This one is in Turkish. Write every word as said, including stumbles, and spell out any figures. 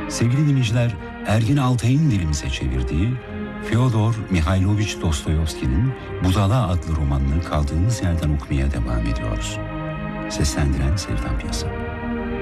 Sevgili dinleyiciler, Ergin Altay'ın dilimize çevirdiği Fyodor Mihailovich Dostoyevski'nin Budala adlı romanını kaldığımız yerden okumaya devam ediyoruz. Seslendiren Sevdan Piyasa.